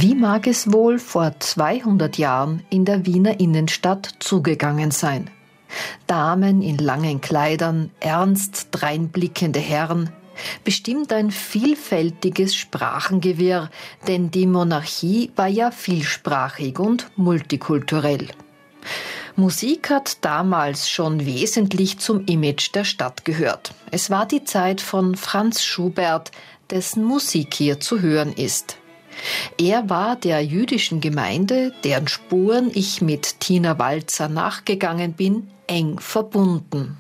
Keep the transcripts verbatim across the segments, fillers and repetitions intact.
Wie mag es wohl vor zweihundert Jahren in der Wiener Innenstadt zugegangen sein? Damen in langen Kleidern, ernst dreinblickende Herren, bestimmt ein vielfältiges Sprachengewirr, denn die Monarchie war ja vielsprachig und multikulturell. Musik hat damals schon wesentlich zum Image der Stadt gehört. Es war die Zeit von Franz Schubert, dessen Musik hier zu hören ist. Er war der jüdischen Gemeinde, deren Spuren ich mit Tina Walzer nachgegangen bin, eng verbunden.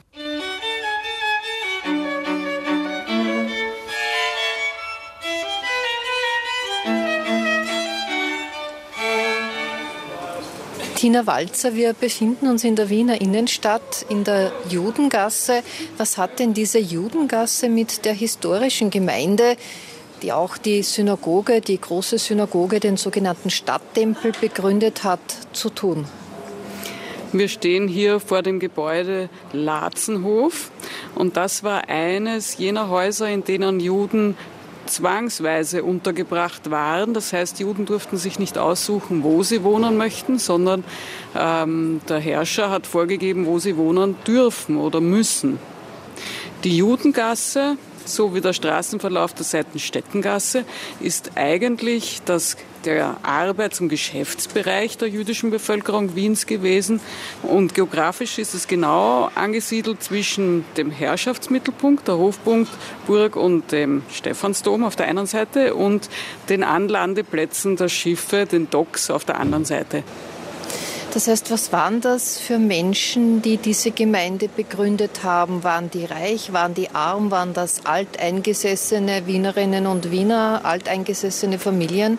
Tina Walzer, wir befinden uns in der Wiener Innenstadt in der Judengasse. Was hat denn diese Judengasse mit der historischen Gemeinde, die auch die Synagoge, die große Synagoge, den sogenannten Stadttempel begründet hat, zu tun? Wir stehen hier vor dem Gebäude Latzenhof und das war eines jener Häuser, in denen Juden zwangsweise untergebracht waren. Das heißt, Juden durften sich nicht aussuchen, wo sie wohnen möchten, sondern ähm, der Herrscher hat vorgegeben, wo sie wohnen dürfen oder müssen. Die Judengasse, so wie der Straßenverlauf der Seitenstättengasse, ist eigentlich das, der Arbeits- und Geschäftsbereich der jüdischen Bevölkerung Wiens gewesen. Und geografisch ist es genau angesiedelt zwischen dem Herrschaftsmittelpunkt, der Hofpunkt Burg und dem Stephansdom auf der einen Seite und den Anlandeplätzen der Schiffe, den Docks auf der anderen Seite. Das heißt, was waren das für Menschen, die diese Gemeinde begründet haben? Waren die reich, waren die arm, waren das alteingesessene Wienerinnen und Wiener, alteingesessene Familien?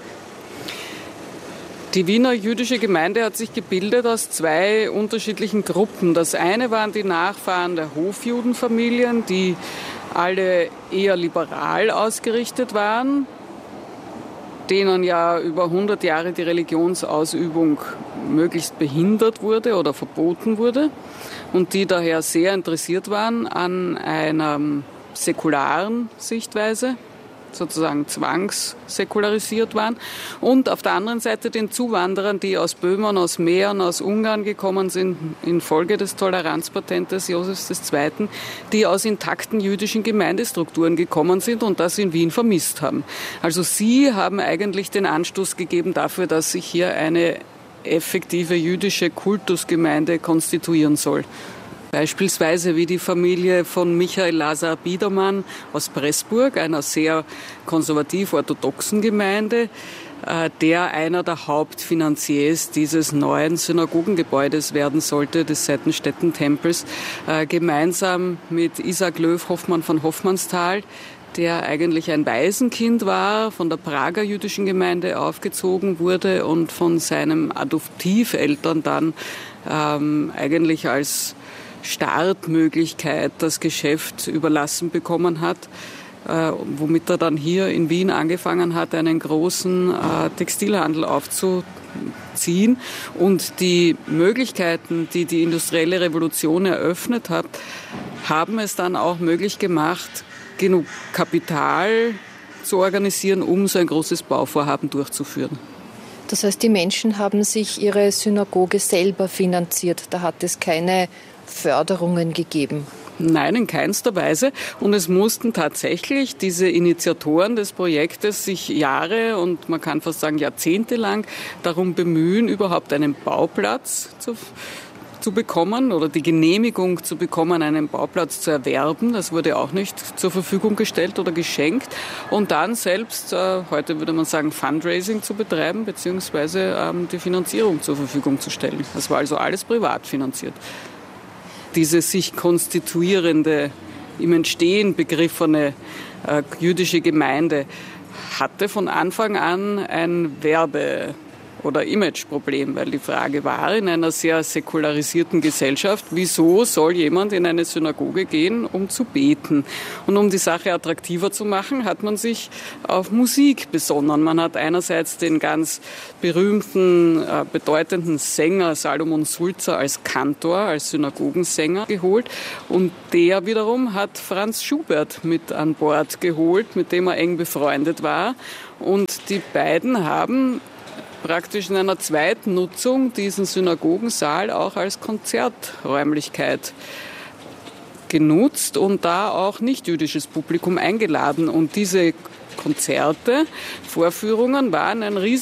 Die Wiener jüdische Gemeinde hat sich gebildet aus zwei unterschiedlichen Gruppen. Das eine waren die Nachfahren der Hofjudenfamilien, die alle eher liberal ausgerichtet waren, denen ja über hundert Jahre die Religionsausübung möglichst behindert wurde oder verboten wurde und die daher sehr interessiert waren an einer säkularen Sichtweise, sozusagen zwangssäkularisiert waren, und auf der anderen Seite den Zuwanderern, die aus Böhmen, aus Mähren, aus Ungarn gekommen sind, infolge des Toleranzpatentes Josefs der Zweiten., die aus intakten jüdischen Gemeindestrukturen gekommen sind und das in Wien vermisst haben. Also sie haben eigentlich den Anstoß gegeben dafür, dass sich hier eine effektive jüdische Kultusgemeinde konstituieren soll. Beispielsweise wie die Familie von Michael Lazar Biedermann aus Pressburg, einer sehr konservativ-orthodoxen Gemeinde, der einer der Hauptfinanziers dieses neuen Synagogengebäudes werden sollte, des Seitenstätten-Tempels, gemeinsam mit Isaac Löw Hoffmann von Hoffmannsthal, der eigentlich ein Waisenkind war, von der Prager jüdischen Gemeinde aufgezogen wurde und von seinem Adoptiveltern dann ähm, eigentlich als Startmöglichkeit das Geschäft überlassen bekommen hat, äh, womit er dann hier in Wien angefangen hat, einen großen äh, Textilhandel aufzuziehen. Und die Möglichkeiten, die die industrielle Revolution eröffnet hat, haben es dann auch möglich gemacht, genug Kapital zu organisieren, um so ein großes Bauvorhaben durchzuführen. Das heißt, die Menschen haben sich ihre Synagoge selber finanziert. Da hat es keine Förderungen gegeben? Nein, in keinster Weise. Und es mussten tatsächlich diese Initiatoren des Projektes sich Jahre und man kann fast sagen Jahrzehnte lang darum bemühen, überhaupt einen Bauplatz zu zu bekommen oder die Genehmigung zu bekommen, einen Bauplatz zu erwerben. Das wurde auch nicht zur Verfügung gestellt oder geschenkt. Und dann selbst, äh, heute würde man sagen, Fundraising zu betreiben, beziehungsweise ähm, die Finanzierung zur Verfügung zu stellen. Das war also alles privat finanziert. Diese sich konstituierende, im Entstehen begriffene äh, jüdische Gemeinde hatte von Anfang an ein Werbe- oder Imageproblem, weil die Frage war, in einer sehr säkularisierten Gesellschaft, wieso soll jemand in eine Synagoge gehen, um zu beten? Und um die Sache attraktiver zu machen, hat man sich auf Musik besonnen. Man hat einerseits den ganz berühmten, äh, bedeutenden Sänger Salomon Sulzer als Kantor, als Synagogensänger geholt und der wiederum hat Franz Schubert mit an Bord geholt, mit dem er eng befreundet war. Und die beiden haben praktisch in einer zweiten Nutzung diesen Synagogensaal auch als Konzerträumlichkeit genutzt und da auch nicht-jüdisches Publikum eingeladen. Und diese Konzerte, Vorführungen waren ein riesiges